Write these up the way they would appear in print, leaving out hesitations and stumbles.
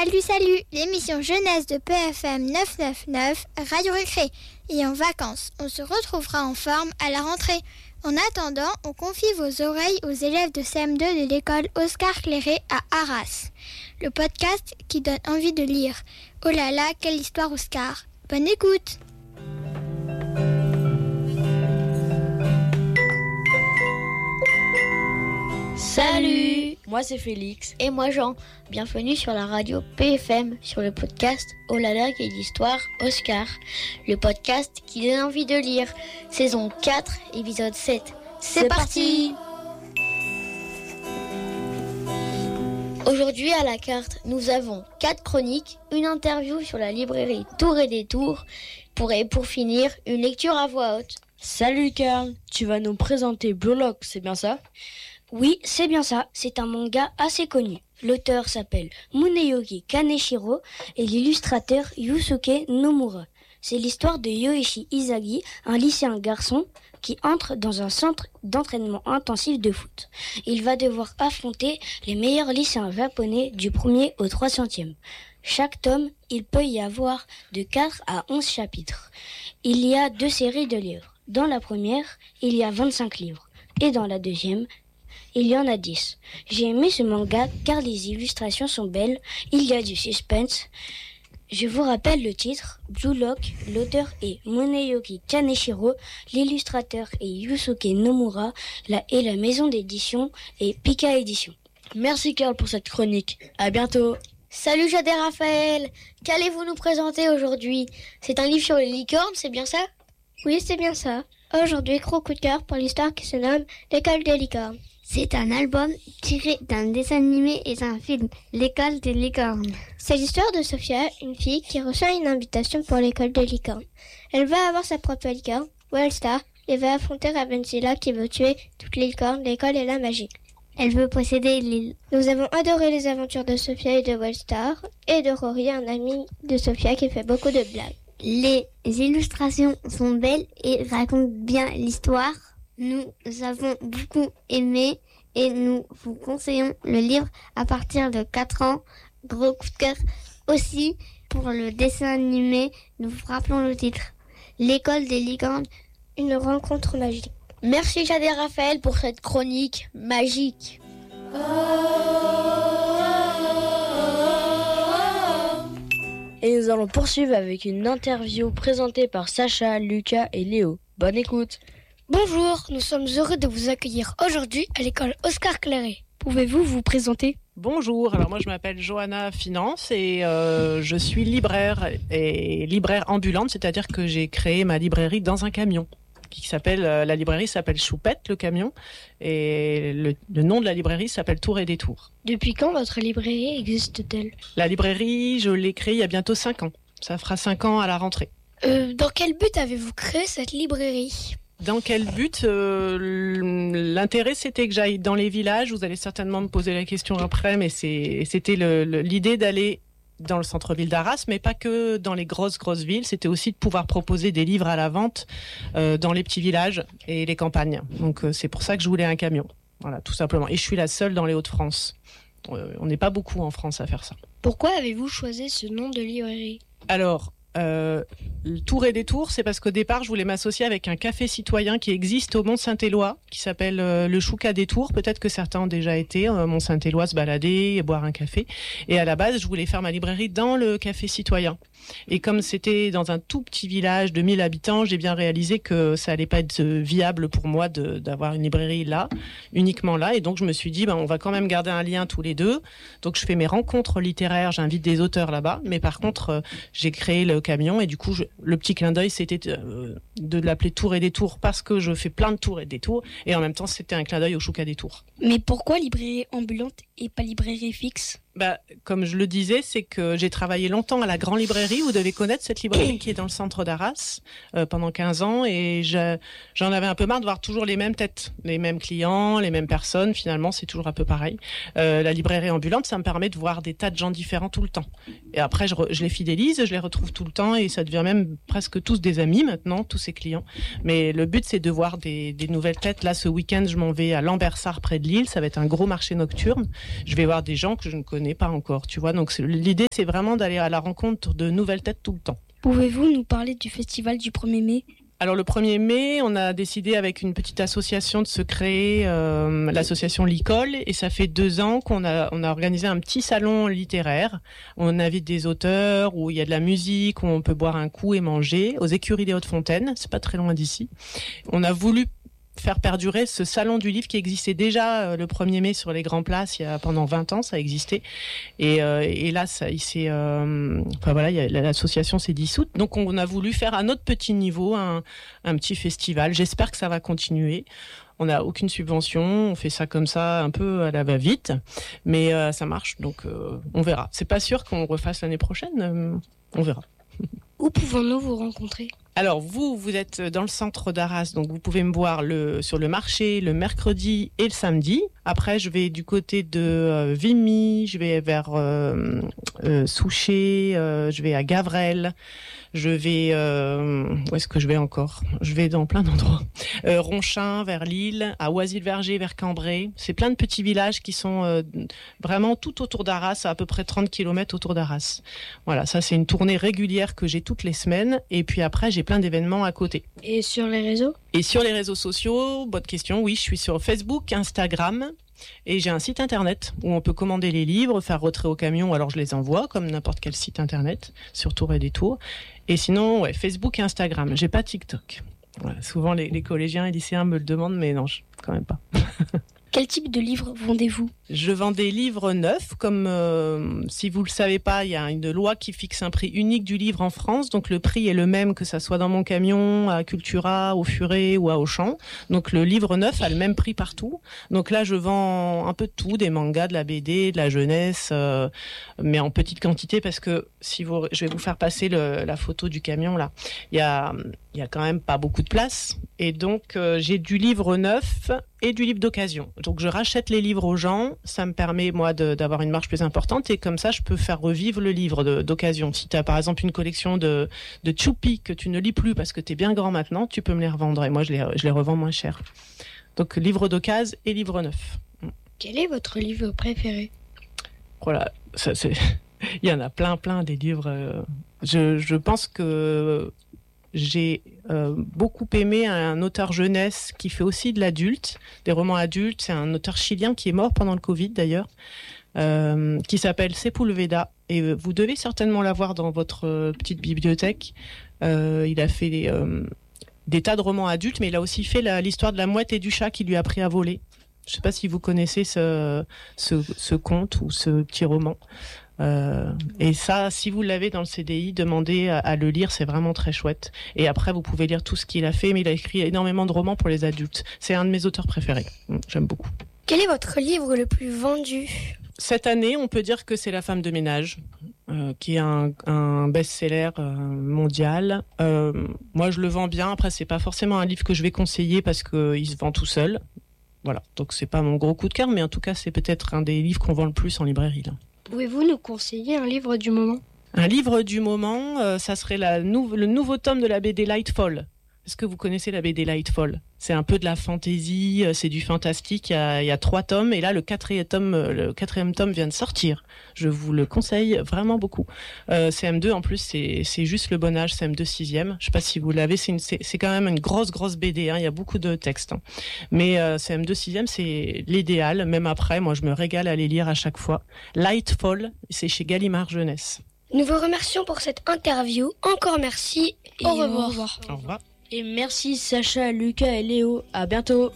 Salut, l'émission jeunesse de PFM 999, Radio Récré. Et en vacances, on se retrouvera en forme à la rentrée. En attendant, on confie vos oreilles aux élèves de CM2 de l'école Oscar Clairé à Arras. Le podcast qui donne envie de lire. Oh là là, quelle histoire Oscar! Bonne écoute! Salut, moi c'est Félix. Et moi Jean. Bienvenue sur la radio PFM, sur le podcast Oh là là, quelle histoire Oscar. Le podcast qui donne envie de lire. Saison 4, épisode 7. C'est parti. Aujourd'hui à la carte, nous avons 4 chroniques, une interview sur la librairie Tour et Détour, pour finir, une lecture à voix haute. Salut Karl, tu vas nous présenter Blue Lock, c'est bien ça ? Oui, c'est bien ça. C'est un manga assez connu. L'auteur s'appelle Muneyuki Kaneshiro et l'illustrateur Yusuke Nomura. C'est l'histoire de Yoichi Izagi, un lycéen garçon qui entre dans un centre d'entraînement intensif de foot. Il va devoir affronter les meilleurs lycéens japonais du 1er au 300e. Chaque tome, il peut y avoir de 4 à 11 chapitres. Il y a 2 séries de livres. Dans la première, il y a 25 livres. Et dans la deuxième, il y en a 10. J'ai aimé ce manga car les illustrations sont belles, il y a du suspense. Je vous rappelle le titre, Blue Lock, l'auteur est Muneyuki Kaneshiro, l'illustrateur est Yusuke Nomura, et la maison d'édition est Pika Édition. Merci Karl pour cette chronique, à bientôt. Salut Jade et Raphaël, qu'allez-vous nous présenter aujourd'hui ? C'est un livre sur les licornes, c'est bien ça ? Oui, c'est bien ça. Aujourd'hui, gros coup de cœur pour l'histoire qui se nomme L'école des licornes. C'est un album tiré d'un dessin animé et d'un film, L'école des licornes. C'est l'histoire de Sophia, une fille qui reçoit une invitation pour l'école des licornes. Elle va avoir sa propre licorne, Wellstar, et va affronter Ravensilla qui veut tuer toutes les licornes, l'école et la magie. Elle veut posséder l'île. Nous avons adoré les aventures de Sophia et de Wellstar, et de Rory, un ami de Sophia qui fait beaucoup de blagues. Les illustrations sont belles et racontent bien l'histoire. Nous avons beaucoup aimé et nous vous conseillons le livre à partir de 4 ans. Gros coup de cœur aussi pour le dessin animé. Nous vous rappelons le titre. L'école des licornes, une rencontre magique. Merci Jade et Raphaël pour cette chronique magique. Et nous allons poursuivre avec une interview présentée par Sacha, Lucas et Léo. Bonne écoute. Bonjour, nous sommes heureux de vous accueillir aujourd'hui à l'école Oscar Clairé. Pouvez-vous vous présenter ? Bonjour, alors moi je m'appelle Johanna Finance et je suis libraire ambulante, c'est-à-dire que j'ai créé ma librairie dans un camion. La librairie s'appelle Choupette, le camion, et le nom de la librairie s'appelle Tour et Détour. Depuis quand votre librairie existe-t-elle ? La librairie, je l'ai créée il y a bientôt 5 ans. Ça fera 5 ans à la rentrée. Dans quel but avez-vous créé cette librairie ? Dans quel but ? L'intérêt, c'était que j'aille dans les villages. Vous allez certainement me poser la question après, mais c'était l'idée d'aller dans le centre-ville d'Arras, mais pas que dans les grosses villes. C'était aussi de pouvoir proposer des livres à la vente dans les petits villages et les campagnes. Donc c'est pour ça que je voulais un camion. Voilà, tout simplement. Et je suis la seule dans les Hauts-de-France. On n'est pas beaucoup en France à faire ça. Pourquoi avez-vous choisi ce nom de librairie ? Alors, Tour et Détour, c'est parce qu'au départ, je voulais m'associer avec un café citoyen qui existe au Mont-Saint-Éloi, qui s'appelle le Chouka Détour. Peut-être que certains ont déjà été au Mont-Saint-Éloi se balader et boire un café. Et à la base, je voulais faire ma librairie dans le café citoyen. Et comme c'était dans un tout petit village de 1000 habitants, j'ai bien réalisé que ça allait pas être viable pour moi d'avoir une librairie là, uniquement là. Et donc, je me suis dit, on va quand même garder un lien tous les deux. Donc, je fais mes rencontres littéraires, j'invite des auteurs là-bas. Mais par contre, j'ai créé le camion et du coup, le petit clin d'œil, c'était de l'appeler Tour et Détour parce que je fais plein de tours et détours. Et en même temps, c'était un clin d'œil au Chouka Détour. Mais pourquoi librairie ambulante et pas librairie fixe ? Comme je le disais, c'est que j'ai travaillé longtemps à la Grande Librairie. Vous devez connaître cette librairie qui est dans le centre d'Arras pendant 15 ans. Et j'en avais un peu marre de voir toujours les mêmes têtes, les mêmes clients, les mêmes personnes. Finalement, c'est toujours un peu pareil. La librairie ambulante, ça me permet de voir des tas de gens différents tout le temps. Et après, je les fidélise, je les retrouve tout le temps. Et ça devient même presque tous des amis maintenant, tous ces clients. Mais le but, c'est de voir des nouvelles têtes. Là, ce week-end, je m'en vais à Lambersart, près de Lille. Ça va être un gros marché nocturne. Je vais voir des gens que je ne connais connais pas encore, tu vois. Donc l'idée, c'est vraiment d'aller à la rencontre de nouvelles têtes tout le temps. Pouvez-vous nous parler du festival du 1er mai ? Alors le 1er mai, on a décidé avec une petite association de se créer l'association L'Icole, et ça fait 2 ans qu'on a organisé un petit salon littéraire. On invite des auteurs, où il y a de la musique, où on peut boire un coup et manger, aux écuries des Hautes-Fontaines, c'est pas très loin d'ici. On a voulu faire perdurer ce salon du livre qui existait déjà le 1er mai sur les grands places pendant 20 ans, ça a existé. Et là, l'association s'est dissoute. Donc on a voulu faire à notre petit niveau un petit festival. J'espère que ça va continuer. On n'a aucune subvention, on fait ça comme ça, un peu à la va-vite, mais ça marche, donc on verra. C'est pas sûr qu'on refasse l'année prochaine, on verra. Où pouvons-nous vous rencontrer ? Alors vous êtes dans le centre d'Arras, donc vous pouvez me voir sur le marché le mercredi et le samedi. Après, je vais du côté de Vimy, je vais vers Souchet, je vais à Gavrel, je vais... où est-ce que je vais encore ? Je vais dans plein d'endroits. Ronchin, vers Lille, à Oisy-le-Verger, vers Cambrai. C'est plein de petits villages qui sont vraiment tout autour d'Arras, à peu près 30 km autour d'Arras. Voilà, ça c'est une tournée régulière que j'ai toutes les semaines. Et puis après, j'ai plein d'événements à côté. Et sur les réseaux ? Et sur les réseaux sociaux, bonne question, oui, je suis sur Facebook, Instagram, et j'ai un site internet où on peut commander les livres, faire retrait au camion, alors je les envoie, comme n'importe quel site internet, sur Tour et Détour. Et sinon, ouais, Facebook et Instagram, j'ai pas TikTok. Voilà, souvent les collégiens et lycéens me le demandent, mais non, quand même pas. Quel type de livres vendez-vous ? Je vends des livres neufs, comme si vous le savez pas, il y a une loi qui fixe un prix unique du livre en France, donc le prix est le même que ça soit dans mon camion, à Cultura, au Furet ou à Auchan. Donc le livre neuf a le même prix partout. Donc là, je vends un peu de tout, des mangas, de la BD, de la jeunesse, mais en petite quantité parce que je vais vous faire passer la photo du camion là. Il y a quand même pas beaucoup de place, et donc j'ai du livre neuf et du livre d'occasion. Donc je rachète les livres aux gens, ça me permet moi d'avoir une marge plus importante, et comme ça je peux faire revivre le livre d'occasion. Si tu as par exemple une collection de Choupi que tu ne lis plus parce que tu es bien grand maintenant, tu peux me les revendre, et moi je les revends moins cher. Donc livre d'occasion et livre neuf. Quel est votre livre préféré ? Voilà, il y en a plein des livres. Je pense que j'ai beaucoup aimé un auteur jeunesse qui fait aussi de l'adulte, des romans adultes. C'est un auteur chilien qui est mort pendant le Covid d'ailleurs, qui s'appelle Sepulveda. Et vous devez certainement l'avoir dans votre petite bibliothèque. Il a fait des tas de romans adultes, mais il a aussi fait l'histoire de la mouette et du chat qui lui a appris à voler. Je ne sais pas si vous connaissez ce conte ou ce petit roman. Et ça, si vous l'avez dans le CDI, demandez à le lire, c'est vraiment très chouette. Et après, vous pouvez lire tout ce qu'il a fait, mais il a écrit énormément de romans pour les adultes. C'est un de mes auteurs préférés, j'aime beaucoup. Quel est votre livre le plus vendu ? Cette année, on peut dire que c'est La femme de ménage, qui est un best-seller mondial. Moi, je le vends bien. Après, c'est pas forcément un livre que je vais conseiller parce qu'il se vend tout seul. Voilà, donc c'est pas mon gros coup de cœur, mais en tout cas, c'est peut-être un des livres qu'on vend le plus en librairie, là. Pouvez-vous nous conseiller un livre du moment ? Un livre du moment, ça serait le nouveau tome de la BD Lightfall. Est-ce que vous connaissez la BD Lightfall ? C'est un peu de la fantaisie, c'est du fantastique. Il y a 3 tomes, et là le quatrième tome vient de sortir. Je vous le conseille vraiment beaucoup. CM2 en plus, c'est juste le bon âge, CM2 6e. Je sais pas si vous l'avez, c'est quand même une grosse BD, hein. Il y a beaucoup de textes, hein. Mais CM2 6e, c'est l'idéal. Même après, moi je me régale à les lire à chaque fois. Lightfall, c'est chez Gallimard Jeunesse. Nous vous remercions pour cette interview. Encore merci et au revoir. Au revoir. Et merci Sacha, Lucas et Léo. À bientôt.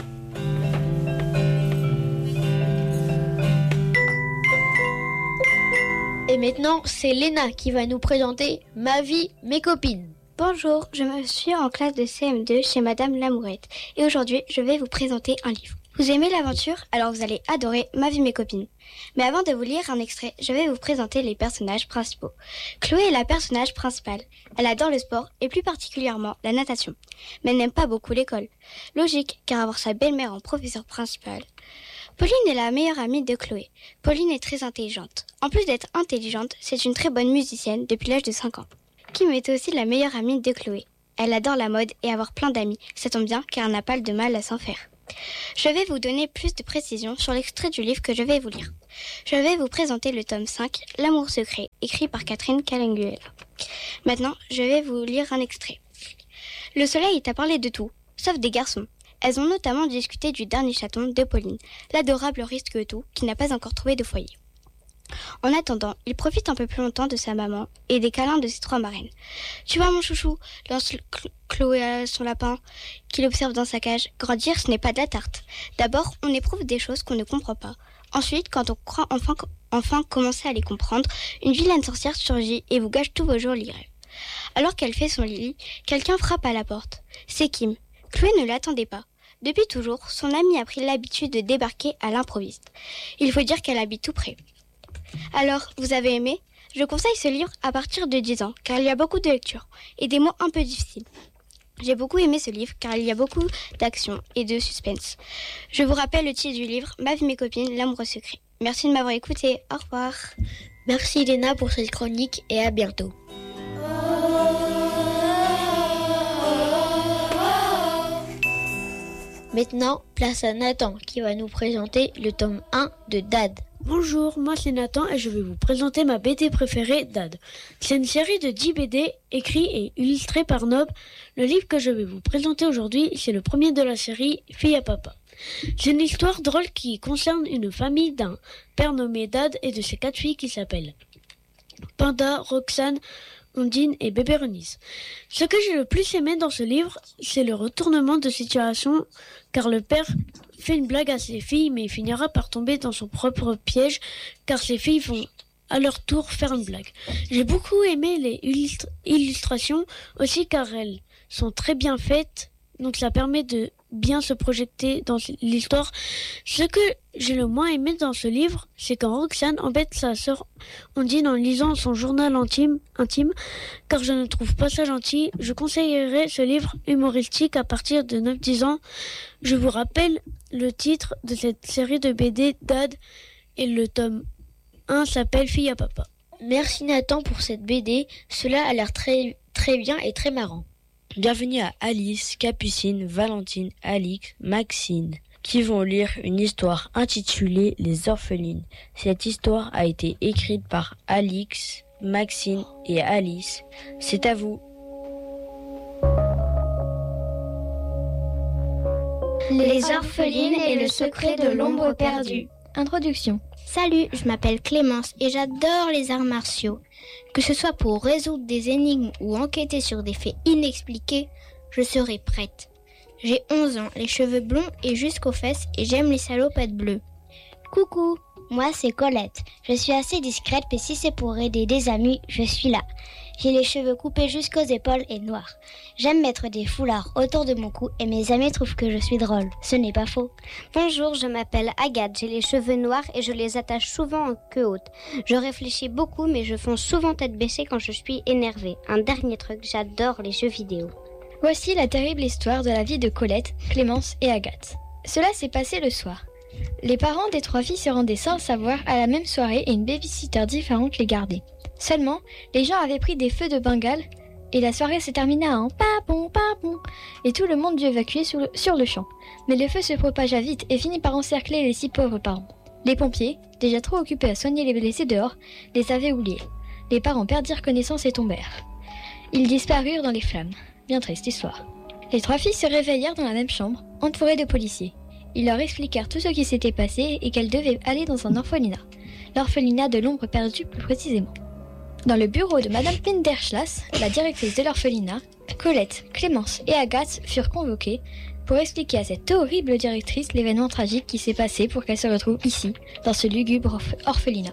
Et maintenant, c'est Léna qui va nous présenter Ma vie, mes copines. Bonjour, je me suis en classe de CM2 chez Madame Lamourette et aujourd'hui je vais vous présenter un livre. Vous aimez l'aventure? Alors vous allez adorer Ma vie, mes copines. Mais avant de vous lire un extrait, je vais vous présenter les personnages principaux. Chloé est la personnage principale. Elle adore le sport et plus particulièrement la natation. Mais elle n'aime pas beaucoup l'école. Logique, car avoir sa belle-mère en professeur principal. Pauline est la meilleure amie de Chloé. Pauline est très intelligente. En plus d'être intelligente, c'est une très bonne musicienne depuis l'âge de 5 ans. Kim est aussi la meilleure amie de Chloé. Elle adore la mode et avoir plein d'amis. Ça tombe bien car elle n'a pas de mal à s'en faire. Je vais vous donner plus de précisions sur l'extrait du livre que je vais vous lire. Je vais vous présenter le tome 5, L'amour secret, écrit par Catherine Calanguela. Maintenant, je vais vous lire un extrait. Le soleil t'a parlé de tout, sauf des garçons. Elles ont notamment discuté du dernier chaton de Pauline, l'adorable risque-tout qui n'a pas encore trouvé de foyer. En attendant, il profite un peu plus longtemps de sa maman et des câlins de ses 3 marraines. « Tu vois mon chouchou ?» lance Chloé à son lapin, qu'il observe dans sa cage. « Grandir, ce n'est pas de la tarte. D'abord, on éprouve des choses qu'on ne comprend pas. Ensuite, quand on croit enfin commencer à les comprendre, une vilaine sorcière surgit et vous gâche tous vos jolis rêves. » Alors qu'elle fait son lit, quelqu'un frappe à la porte. C'est Kim. Chloé ne l'attendait pas. Depuis toujours, son amie a pris l'habitude de débarquer à l'improviste. Il faut dire qu'elle habite tout près. Alors, vous avez aimé ? Je conseille ce livre à partir de 10 ans, car il y a beaucoup de lectures et des mots un peu difficiles. J'ai beaucoup aimé ce livre, car il y a beaucoup d'action et de suspense. Je vous rappelle le titre du livre, Ma vie, mes copines, l'amour secret. Merci de m'avoir écouté. Au revoir. Merci Léna pour cette chronique et à bientôt. Maintenant, place à Nathan qui va nous présenter le tome 1 de Dad. Bonjour, moi c'est Nathan et je vais vous présenter ma BD préférée, Dad. C'est une série de 10 BD écrits et illustrés par Nob. Le livre que je vais vous présenter aujourd'hui, c'est le premier de la série Fille à papa. C'est une histoire drôle qui concerne une famille d'un père nommé Dad et de ses 4 filles qui s'appellent Panda, Roxane, Ondine et Bébé Renis. Ce que j'ai le plus aimé dans ce livre, c'est le retournement de situation, car le père fait une blague à ses filles, mais il finira par tomber dans son propre piège, car ses filles vont à leur tour faire une blague. J'ai beaucoup aimé les illustrations aussi, car elles sont très bien faites, donc ça permet de bien se projeter dans l'histoire. Ce que j'ai le moins aimé dans ce livre, c'est quand Roxane embête sa sœur Ondine en lisant son journal intime, car je ne trouve pas ça gentil. Je conseillerais ce livre humoristique à partir de 9-10 ans. Je vous rappelle le titre de cette série de BD Dad et le tome 1 s'appelle Fille à papa. Merci Nathan pour cette BD, cela a l'air très bien et très marrant. Bienvenue à Alice, Capucine, Valentine, Alix, Maxine, qui vont lire une histoire intitulée Les orphelines. Cette histoire a été écrite par Alix, Maxine et Alice. C'est à vous. Les orphelines et le secret de l'ombre perdue. Introduction. Salut, je m'appelle Clémence et j'adore les arts martiaux. Que ce soit pour résoudre des énigmes ou enquêter sur des faits inexpliqués, je serai prête. J'ai 11 ans, les cheveux blonds et jusqu'aux fesses et j'aime les salopettes bleues. Coucou, moi c'est Colette. Je suis assez discrète, mais si c'est pour aider des amis, je suis là. J'ai les cheveux coupés jusqu'aux épaules et noirs. J'aime mettre des foulards autour de mon cou et mes amis trouvent que je suis drôle. Ce n'est pas faux. Bonjour, je m'appelle Agathe. J'ai les cheveux noirs et je les attache souvent en queue haute. Je réfléchis beaucoup, mais je fonce souvent tête baissée quand je suis énervée. Un dernier truc, j'adore les jeux vidéo. Voici la terrible histoire de la vie de Colette, Clémence et Agathe. Cela s'est passé le soir. Les parents des 3 filles se rendaient sans le savoir à la même soirée et une babysitter différente les gardait. Seulement, les gens avaient pris des feux de Bengale et la soirée se termina en papon papon et tout le monde dut évacuer sur le champ. Mais le feu se propagea vite et finit par encercler les 6 pauvres parents. Les pompiers, déjà trop occupés à soigner les blessés dehors, les avaient oubliés. Les parents perdirent connaissance et tombèrent. Ils disparurent dans les flammes. Bien triste histoire. Les 3 filles se réveillèrent dans la même chambre, entourées de policiers. Ils leur expliquèrent tout ce qui s'était passé et qu'elles devaient aller dans un orphelinat. L'orphelinat de l'ombre perdue plus précisément. Dans le bureau de Madame Pinderschlass, la directrice de l'orphelinat, Colette, Clémence et Agathe furent convoquées pour expliquer à cette horrible directrice l'événement tragique qui s'est passé pour qu'elle se retrouve ici, dans ce lugubre orphelinat.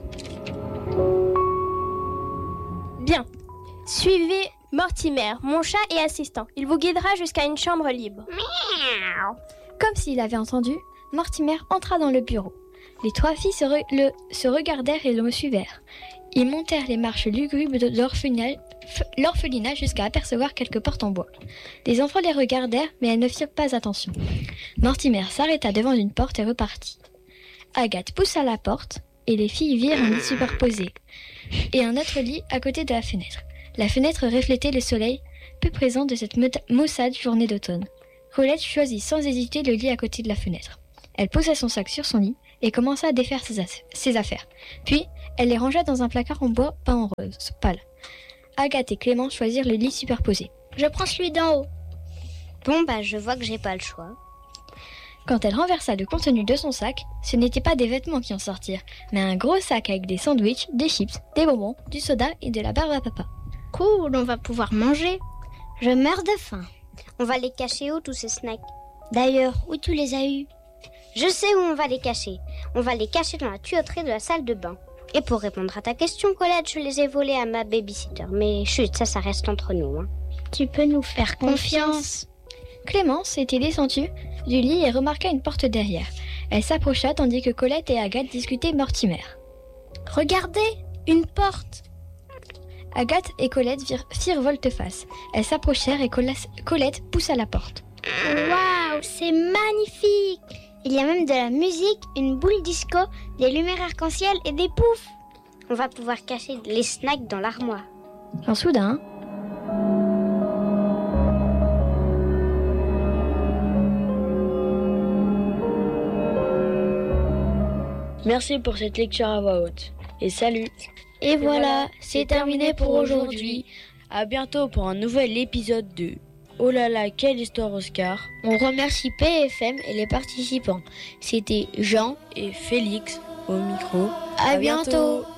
Bien. Suivez Mortimer, mon chat et assistant. Il vous guidera jusqu'à une chambre libre. Miaou. Comme s'il avait entendu, Mortimer entra dans le bureau. Les 3 filles se regardèrent et le suivèrent. Ils montèrent les marches lugubres de l'orphelinat jusqu'à apercevoir quelques portes en bois. Les enfants les regardèrent, mais elles ne firent pas attention. Mortimer s'arrêta devant une porte et repartit. Agathe poussa la porte, et les filles virent un lit superposé, et un autre lit à côté de la fenêtre. La fenêtre reflétait le soleil, peu présent de cette maussade journée d'automne. Colette choisit sans hésiter le lit à côté de la fenêtre. Elle posa son sac sur son lit et commença à défaire ses affaires. Puis, elle les rangea dans un placard en bois peint en rose pâle. Agathe et Clémence choisirent le lit superposé. Je prends celui d'en haut. Bon, je vois que j'ai pas le choix. Quand elle renversa le contenu de son sac, ce n'étaient pas des vêtements qui en sortirent, mais un gros sac avec des sandwichs, des chips, des bonbons, du soda et de la barbe à papa. Cool, on va pouvoir manger. Je meurs de faim. On va les cacher où tous ces snacks? D'ailleurs, où tu les as eus? Je sais où on va les cacher. On va les cacher dans la tuyauterie de la salle de bain. Et pour répondre à ta question, Colette, je les ai volés à ma babysitter. Mais chut, ça reste entre nous. Hein. Tu peux nous faire confiance. Clémence était descendue du lit et remarqua une porte derrière. Elle s'approcha tandis que Colette et Agathe discutaient Mortimer. « Regardez, une porte !» Agathe et Colette firent volte-face. Elles s'approchèrent et Colette poussa la porte. « Waouh, c'est magnifique ! Il y a même de la musique, une boule disco, des lumières arc-en-ciel et des poufs. On va pouvoir cacher les snacks dans l'armoire. » Quand soudain... Merci pour cette lecture à voix haute. Et salut. Et voilà, c'est terminé pour aujourd'hui. À bientôt pour un nouvel épisode de Oh là là, quelle histoire Oscar. On remercie PFM et les participants. C'était Jean et Félix au micro. À bientôt.